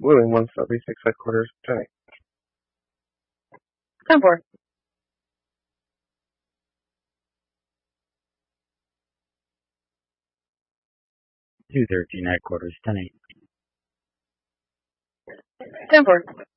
Wooing 176 headquarters, 10. 10-4. Two 13 headquarters, 10-8. 10-4.